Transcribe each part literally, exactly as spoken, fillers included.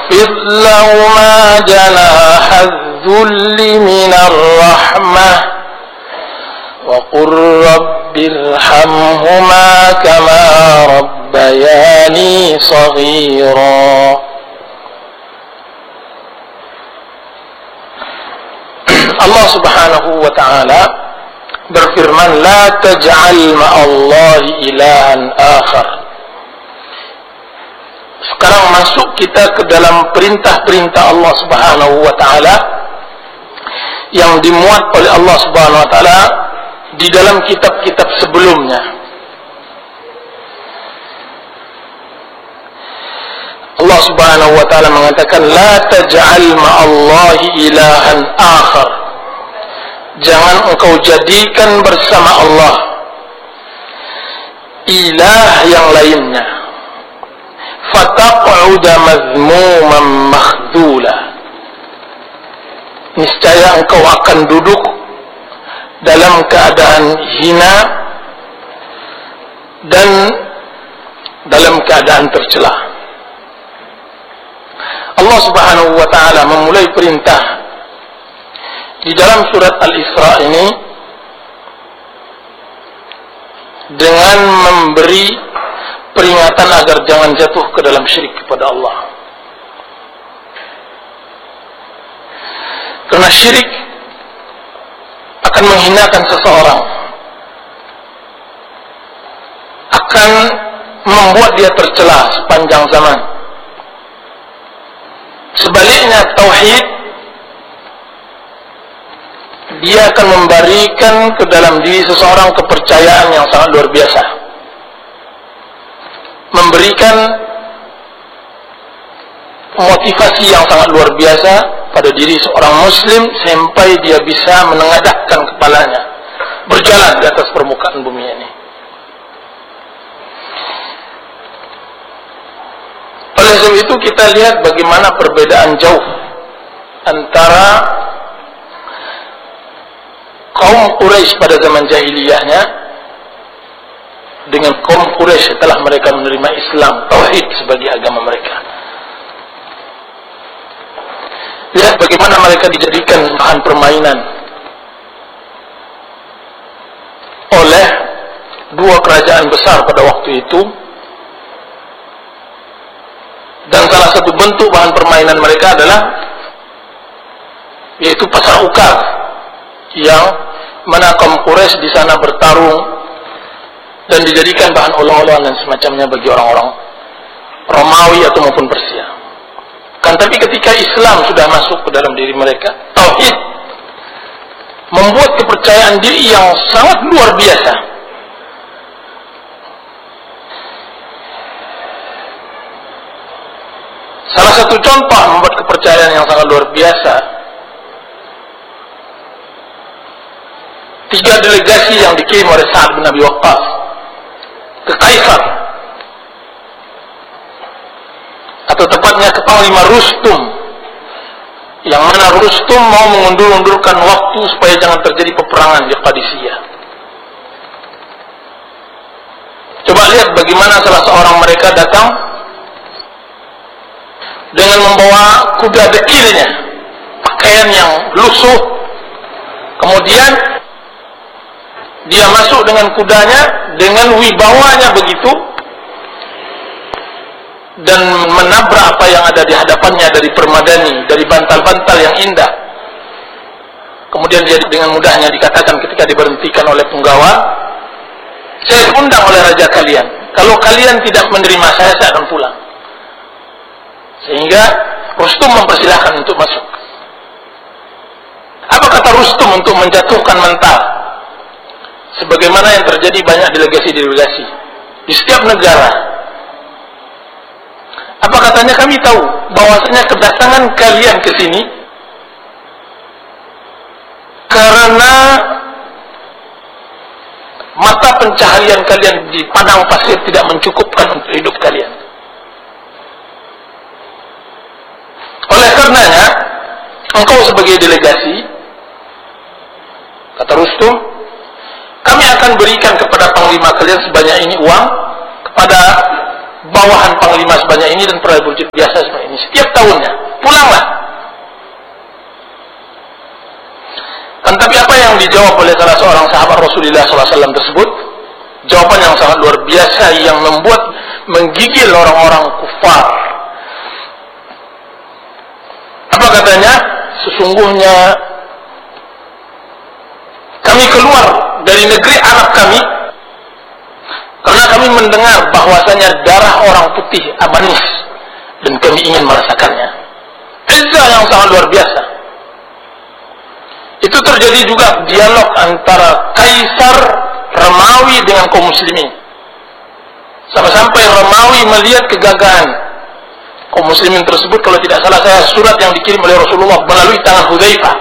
واخفض لهما جناح الذل من الرحمة وقل رب ارحمهما كما ربياني صغيرا. Allah Subhanahu wa ta'ala berfirman, la taj'al ma'allahi ilahan akhar. Sekarang masuk kita ke dalam perintah-perintah Allah Subhanahu wa ta'ala yang dimuat oleh Allah Subhanahu wa ta'ala di dalam kitab-kitab sebelumnya. Allah Subhanahu wa ta'ala mengatakan, la taj'al ma'allahi ilahan akhar. Jangan engkau jadikan bersama Allah ilah yang lainnya. Fataq'uda mazmuman makhdula. Niscaya engkau akan duduk dalam keadaan hina dan dalam keadaan tercela. Allah Subhanahu wa ta'ala memulai perintah di dalam surat Al-Isra ini dengan memberi peringatan agar jangan jatuh ke dalam syirik kepada Allah. Karena syirik akan menghinakan seseorang, akan membuat dia tercela sepanjang zaman. Sebaliknya tauhid, dia akan memberikan ke dalam diri seseorang kepercayaan yang sangat luar biasa, memberikan motivasi yang sangat luar biasa pada diri seorang muslim sampai dia bisa menengadahkan kepalanya berjalan di atas permukaan bumi ini. Oleh sebab itu kita lihat bagaimana perbedaan jauh antara kaum Quraisy pada zaman jahiliyahnya dengan kaum Quraisy setelah mereka menerima Islam, tauhid sebagai agama mereka. Lihat bagaimana mereka dijadikan bahan permainan oleh dua kerajaan besar pada waktu itu, dan salah satu bentuk bahan permainan mereka adalah yaitu pasar ukar, yang mana kaum Quraisy di sana bertarung dan dijadikan bahan olok-olokan dan semacamnya bagi orang-orang Romawi atau maupun Persia. Kan tapi ketika Islam sudah masuk ke dalam diri mereka, tauhid membuat kepercayaan diri yang sangat luar biasa. Salah satu contoh membuat kepercayaan yang sangat luar biasa, tiga delegasi yang dikirim oleh Sa'ad bin Abi Waqqas ke Kaisar, atau tepatnya ke Panglima Rustum, yang mana Rustum mau mengundur-undurkan waktu supaya jangan terjadi peperangan di Qadisiyah. Coba lihat bagaimana salah seorang mereka datang dengan membawa kuda dekilnya, pakaian yang lusuh, kemudian dia masuk dengan kudanya dengan wibawanya begitu, dan menabrak apa yang ada di hadapannya dari permadani, dari bantal-bantal yang indah. Kemudian dia dengan mudahnya dikatakan ketika diberhentikan oleh penggawa, saya diundang oleh raja kalian, kalau kalian tidak menerima saya, saya akan pulang. Sehingga Rustum mempersilahkan untuk masuk. Apa kata Rustum untuk menjatuhkan mental? Sebagaimana yang terjadi banyak delegasi-delegasi di setiap negara. Apa katanya? Kami tahu bahwasanya kedatangan kalian ke sini karena mata pencaharian kalian di padang pasir tidak mencukupkan untuk hidup kalian. Oleh karenanya, engkau sebagai delegasi, kata Rustum, kami akan berikan kepada panglima kalian sebanyak ini uang, kepada bawahan panglima sebanyak ini dan prajurit biasa sebanyak ini setiap tahunnya. Pulanglah. Kan tapi apa yang dijawab oleh salah seorang sahabat Rasulullah sallallahu alaihi wasallam tersebut? Jawaban yang sangat luar biasa yang membuat menggigil orang-orang kufar. Apa katanya? Sesungguhnya kami keluar dari negeri Arab kami karena kami mendengar bahwasanya darah orang putih amanis dan kami ingin merasakannya. Izzah yang sangat luar biasa. Itu terjadi juga dialog antara Kaisar Romawi dengan kaum muslimin. Sampai-sampai Romawi melihat kegagahan kaum muslimin tersebut. Kalau tidak salah saya, surat yang dikirim oleh Rasulullah melalui tangan Hudzaifah.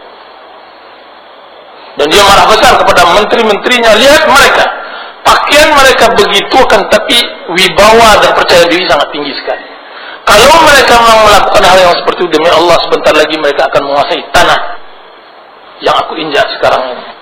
Dan dia marah besar kepada menteri-menterinya. Lihat mereka, pakaian mereka begitu, kan tapi wibawa dan percaya diri sangat tinggi sekali. Kalau mereka memang melakukan hal yang seperti itu, demi Allah sebentar lagi mereka akan menguasai tanah yang aku injak sekarang ini.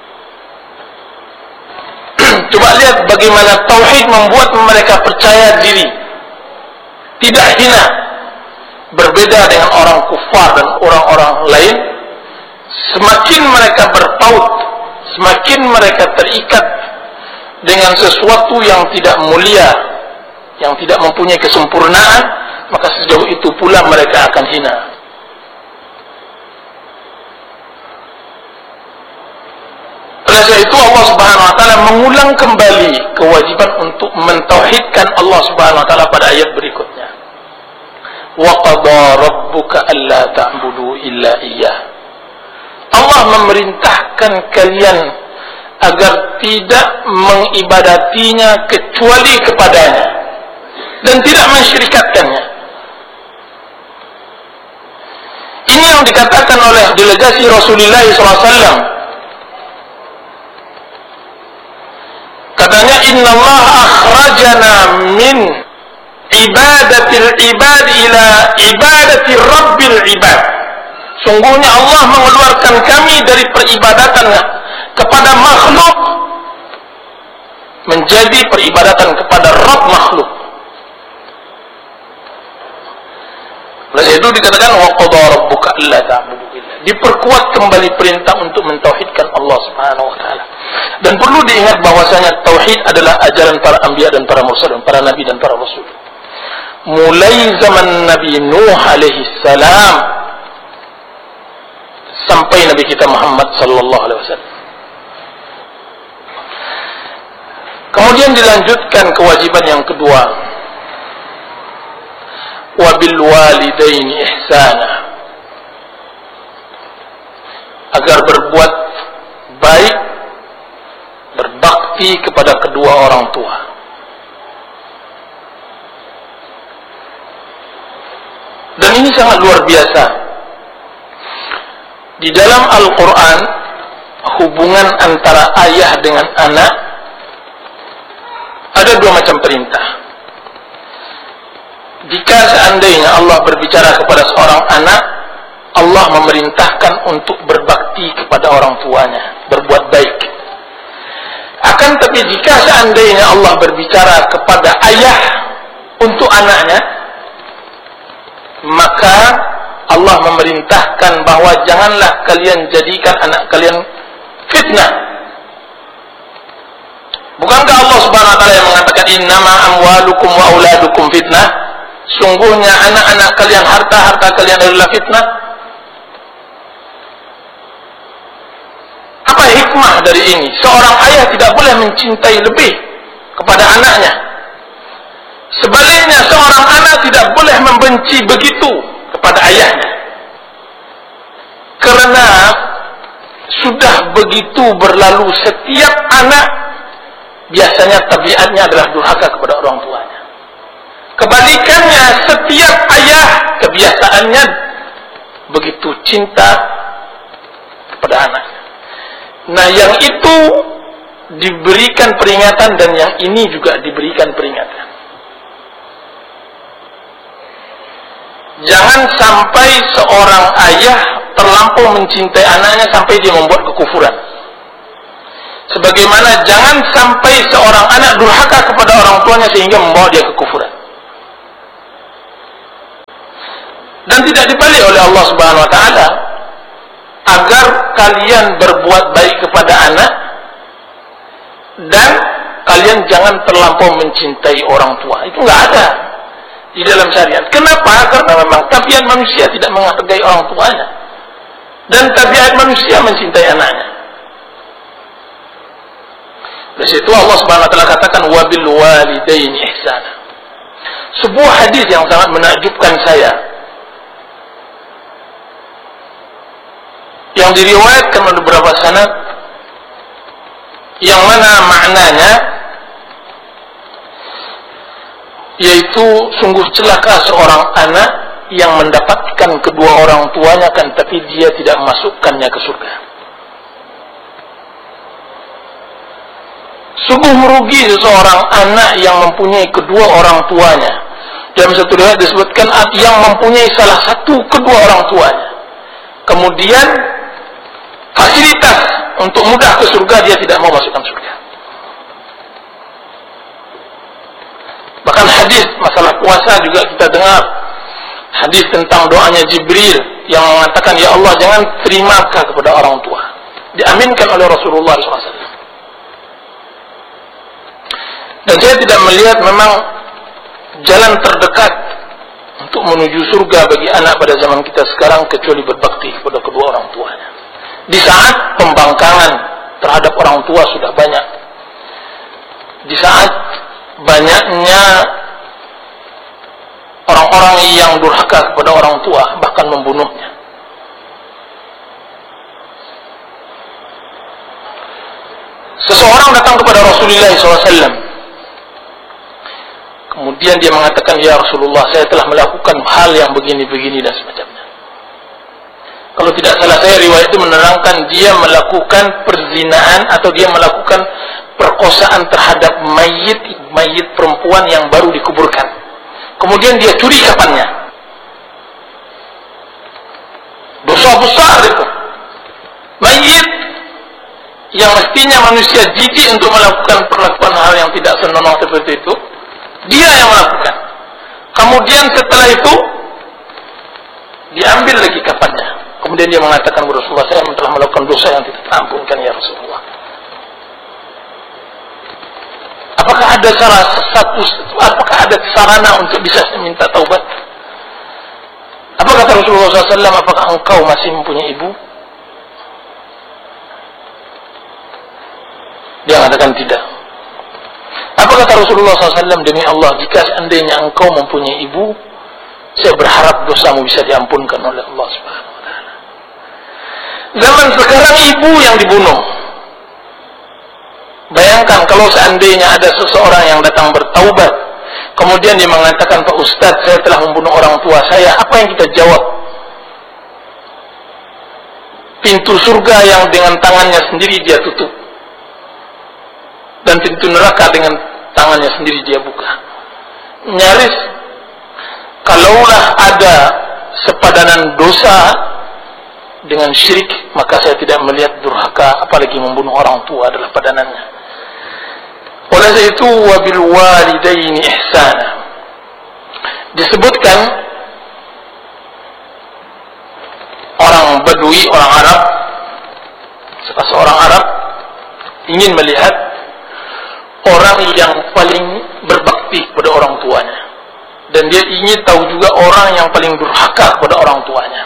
Coba lihat bagaimana tauhid membuat mereka percaya diri, tidak hina. Berbeda dengan orang kufar dan orang-orang lain, semakin mereka berpaut, semakin mereka terikat dengan sesuatu yang tidak mulia, yang tidak mempunyai kesempurnaan, maka sejauh itu pula mereka akan hina. Oleh sebab itu Allah Subhanahu wa taala mengulang kembali kewajiban untuk mentauhidkan Allah Subhanahu wa taala pada ayat berikutnya. Wa qada rabbuka alla ta'budu illa iyyah. Allah memerintahkan kalian agar tidak mengibadatinya kecuali kepadanya dan tidak mensyirikatkannya. Ini yang dikatakan oleh delegasi Rasulullah sallallahu alaihi wasallam. Katanya, Inna Allah akhrajana min ibadatil ibad ila ibadati rabbil ibad. Sungguhnya Allah mengeluarkan kami dari peribadatan kepada makhluk menjadi peribadatan kepada Rabb makhluk. Oleh itu dikatakan wa qada rabbuka alla ta'budu illa. Diperkuat kembali perintah untuk mentauhidkan Allah Subhanahu wa taala. Dan perlu diingat bahwasanya tauhid adalah ajaran para anbiya dan para mursalin, para nabi dan para rasul. Mulai zaman Nabi Nuh alaihi salam sampai Nabi kita Muhammad sallallahu alaihi wasallam. Kemudian dilanjutkan kewajiban yang kedua. Wa bil walidaini ihsana. Agar berbuat baik, berbakti kepada kedua orang tua. Dan ini sangat luar biasa. Di dalam Al-Quran, hubungan antara ayah dengan anak ada dua macam perintah. Jika seandainya Allah berbicara kepada seorang anak, Allah memerintahkan untuk berbakti kepada orang tuanya, berbuat baik. Akan tapi jika seandainya Allah berbicara kepada ayah untuk anaknya, maka Allah memerintahkan bahwa janganlah kalian jadikan anak kalian fitnah. Bukankah Allah Subhanahu wa taala yang mengatakan innama amwalukum wa auladukum fitnah? Sungguhnya anak-anak kalian, harta-harta kalian adalah fitnah. Apa hikmah dari ini? Seorang ayah tidak boleh mencintai lebih kepada anaknya. Sebaliknya seorang anak tidak boleh membenci begitu kepada ayahnya. Karena sudah begitu berlalu, setiap anak biasanya tabiatnya adalah durhaka kepada orang tuanya. Kebalikannya, setiap ayah kebiasaannya begitu cinta kepada anaknya. Nah, yang itu diberikan peringatan dan yang ini juga diberikan peringatan. Jangan sampai seorang ayah terlampau mencintai anaknya sampai dia membuat kekufuran. Sebagaimana jangan sampai seorang anak durhaka kepada orang tuanya sehingga membawa dia kekufuran. dan tidak dibalik oleh Allah Subhanahu wa taala agar kalian berbuat baik kepada anak dan kalian jangan terlampau mencintai orang tua. Itu enggak ada di dalam syariat. Kenapa? Karena memang tabiat manusia tidak menghargai orang tuanya dan tabiat manusia mencintai anaknya. Dari situ Allah Subhanahu wa taala katakan wabil walidaini ihsana. Sebuah hadis yang sangat menakjubkan saya, yang diriwayatkan oleh beberapa sanad, yang mana maknanya yaitu sungguh celaka seorang anak yang mendapatkan kedua orang tuanya kan tapi dia tidak memasukkannya ke surga. Sungguh merugi seseorang anak yang mempunyai kedua orang tuanya. Dalam satu riwayat disebutkan yang mempunyai salah satu kedua orang tuanya, kemudian fasilitas untuk mudah ke surga dia tidak mau masukkan surga. Bahkan hadis masalah puasa juga kita dengar hadis tentang doanya Jibril yang mengatakan, ya Allah jangan terimakah kepada orang tua. Diaminkan oleh Rasulullah shallallahu alaihi wasallam. Dan saya tidak melihat memang jalan terdekat untuk menuju surga bagi anak pada zaman kita sekarang kecuali berbakti kepada kedua orang tuanya. Di saat pembangkangan terhadap orang tua sudah banyak, di saat banyaknya orang-orang yang durhaka kepada orang tua bahkan membunuhnya. Seseorang datang kepada Rasulullah shallallahu alaihi wasallam. Kemudian dia mengatakan, ya Rasulullah, saya telah melakukan hal yang begini-begini dan semacamnya. Kalau tidak salah saya, riwayat itu menerangkan dia melakukan perzinaan atau dia melakukan perkosaan terhadap mayit, mayit perempuan yang baru dikuburkan. Kemudian dia curi kafannya. Dosa besar itu. Mayit yang mestinya manusia jijik untuk melakukan perlakuan hal yang tidak senonoh seperti itu, dia yang melakukan. Kemudian setelah itu diambil lagi kafannya. Kemudian dia mengatakan kepada Rasulullah, saya telah melakukan dosa yang tidak terampunkan ya Rasulullah. Apakah ada salah satu, apakah ada sarana untuk bisa minta taubat? Apa kata Rasulullah shallallahu alaihi wasallam? Apakah engkau masih mempunyai ibu? Dia mengatakan tidak. Apa kata Rasulullah shallallahu alaihi wasallam? Demi Allah, jika seandainya engkau mempunyai ibu, saya berharap dosamu bisa diampunkan oleh Allah Subhanahu wa taala. Zaman sekarang ibu yang dibunuh. Bayangkan kalau seandainya ada seseorang yang datang bertaubat, kemudian dia mengatakan, Pak Ustadz, saya telah membunuh orang tua saya. Apa yang kita jawab? Pintu surga yang dengan tangannya sendiri dia tutup, dan pintu neraka dengan tangannya sendiri dia buka. Nyaris kalaulah ada sepadanan dosa dengan syirik, maka saya tidak melihat durhaka apalagi membunuh orang tua adalah padanannya. Oleh sebab itu, wabil walidaini ihsana. Disebutkan orang Badui, orang Arab, seorang Arab ingin melihat orang yang paling berbakti kepada orang tuanya, dan dia ingin tahu juga orang yang paling durhaka kepada orang tuanya.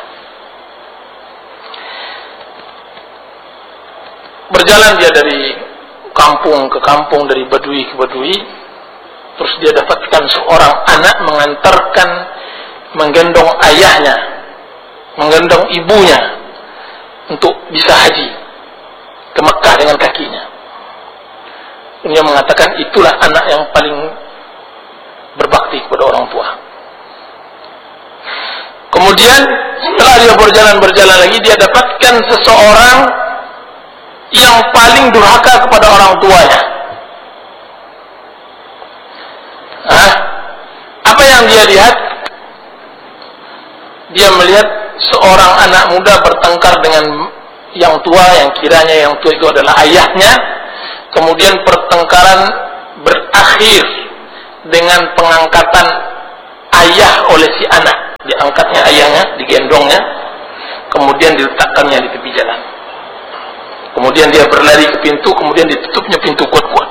Berjalan dia dari kampung ke kampung, dari Badui ke Badui, terus dia dapatkan seorang anak mengantarkan, menggendong ayahnya, menggendong ibunya untuk bisa haji ke Mekah dengan kakinya. Dia mengatakan itulah anak yang paling berbakti kepada orang tua. Kemudian setelah dia berjalan-berjalan lagi, dia dapatkan seseorang yang paling durhaka kepada orang tuanya. Hah? Apa yang dia lihat? Dia melihat seorang anak muda bertengkar dengan yang tua, yang kiranya yang tua itu adalah ayahnya. Kemudian pertengkaran berakhir dengan pengangkatan ayah oleh si anak. Diangkatnya ayahnya, digendongnya, kemudian diletakkannya di tepi jalan. Kemudian dia berlari ke pintu, kemudian ditutupnya pintu kuat-kuat.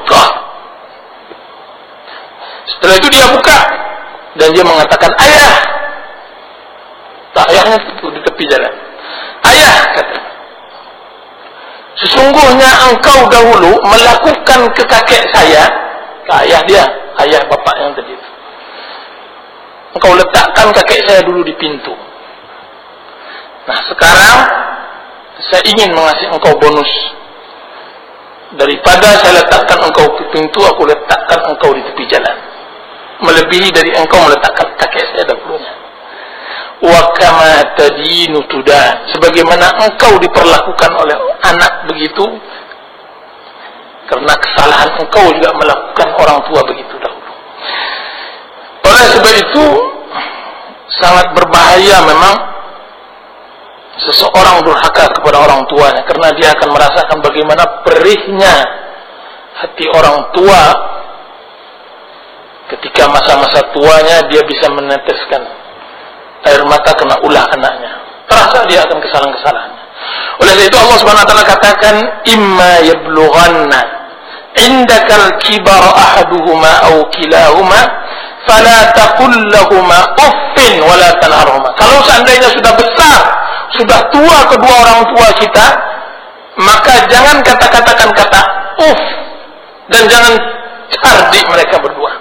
Setelah itu dia buka dan dia mengatakan, ayah. Tak, ayahnya itu di tepi jalan. Ayah, kata, sesungguhnya engkau dahulu melakukan ke kakek saya, ke ayah dia, ayah bapak yang tadi itu. Engkau letakkan kakek saya dulu di pintu. Nah sekarang saya ingin mengasih engkau bonus. Daripada saya letakkan engkau di pintu, aku letakkan engkau di tepi jalan. Melebihi dari engkau meletakkan kakek saya dahulunya. Wa kama tadinu tudan. Sebagaimana engkau diperlakukan oleh anak begitu, karena kesalahan engkau juga melakukan orang tua begitu dahulu. Oleh sebab itu sangat berbahaya memang seseorang durhaka kepada orang tuanya, karena dia akan merasakan bagaimana perihnya hati orang tua ketika masa-masa tuanya dia bisa meneteskan air mata kena ulah anaknya. Terasa dia akan kesalahan-kesalahannya. Oleh sebab itu Allah Subhanahu wa taala katakan, imma yablughanna indakal kibar ahaduhuma aw kilahuma fala taqul lahumā uffin wa la tanharhumā. Kalau seandainya sudah besar, sudah tua kedua orang tua kita, maka jangan kata-katakan kata uff dan jangan cardik mereka berdua.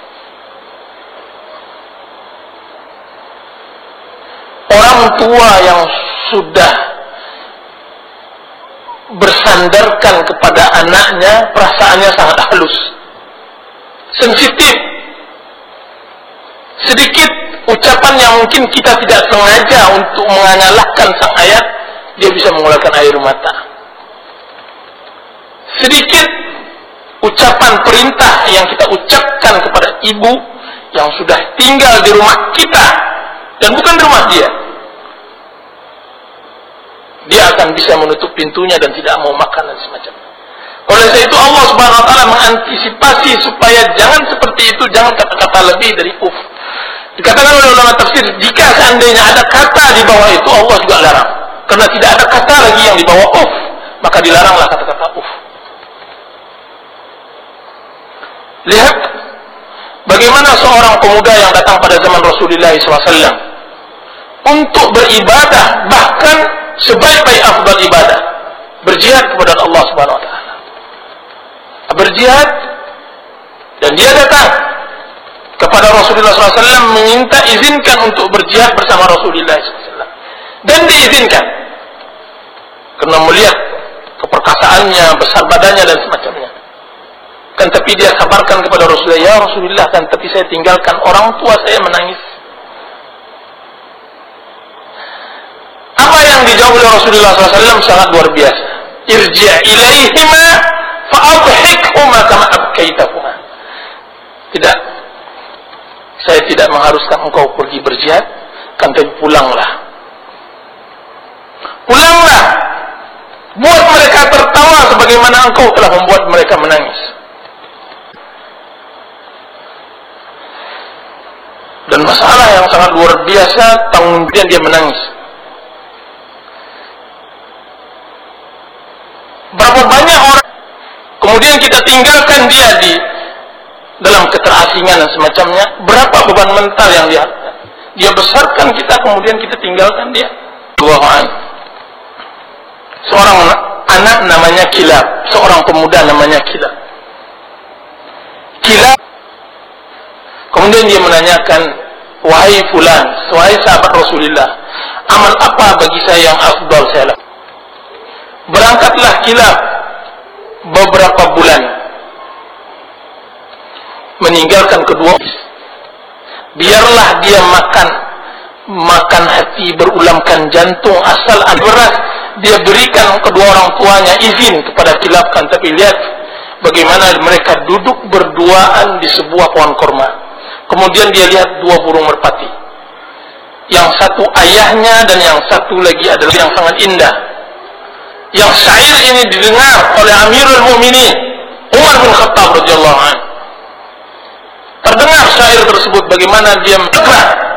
Orang tua yang sudah bersandarkan kepada anaknya, perasaannya sangat halus, sensitif. Sedikit ucapan yang mungkin kita tidak sengaja untuk mengalahkan sang ayah, dia bisa mengeluarkan air mata. Sedikit ucapan perintah yang kita ucapkan kepada ibu yang sudah tinggal di rumah kita dan bukan di rumah dia, dia akan bisa menutup pintunya dan tidak mau makan dan semacamnya. Oleh sebab itu Allah Subhanahu wa taala mengantisipasi supaya jangan seperti itu, jangan kata-kata lebih dari uf. Dikatakan oleh ulama tafsir, jika seandainya ada kata di bawah itu, Allah juga larang. Karena tidak ada kata lagi yang di bawah uf, maka dilaranglah kata-kata uf. Lihat bagaimana seorang pemuda yang datang pada zaman Rasulullah shallallahu alaihi wasallam untuk beribadah, bahkan sebaik-baik afdal ibadah, berjihad kepada Allah Subhanahu wa taala. Berjihad, dan dia datang kepada Rasulullah shallallahu alaihi wasallam meminta izinkan untuk berjihad bersama Rasulullah shallallahu alaihi wasallam, dan diizinkan karena melihat keperkasaannya, besar badannya dan semacamnya. Kan tapi dia kabarkan kepada Rasulullah, ya Rasulullah, kan tapi saya tinggalkan orang tua saya menangis. Apa yang dijawab oleh Rasulullah shallallahu alaihi wasallam sangat luar biasa. Irji' ilaihima fa'adhikhuma kama abkaitahuma. Tidak, saya tidak mengharuskan engkau pergi berjihad, kan tapi pulanglah. Pulanglah, buat mereka tertawa sebagaimana engkau telah membuat mereka menangis. Dan masalah yang sangat luar biasa, kemudian dia menangis. Berapa banyak orang kemudian kita tinggalkan dia di dalam keterasingan dan semacamnya. Berapa beban mental yang dia dia besarkan kita, kemudian kita tinggalkan dia. Tuhan, seorang anak namanya Kilab, seorang pemuda namanya Kilab. Kilab kemudian dia menanyakan, wahai fulan, wahai sahabat Rasulullah, amal apa bagi saya yang afdal saya lakukan? Berangkatlah Kilab beberapa bulan meninggalkan kedua. Biarlah dia makan makan hati, berulamkan jantung, asal ada beras dia berikan kedua orang tuanya izin kepada Kilab. Kan tapi lihat bagaimana mereka duduk berduaan di sebuah pohon korma. Kemudian dia lihat dua burung merpati, yang satu ayahnya dan yang satu lagi adalah yang sangat indah. Yang syair ini didengar oleh Amirul Mukminin Umar bin Khattab radhiyallahu anhu. Terdengar syair tersebut bagaimana dia menegak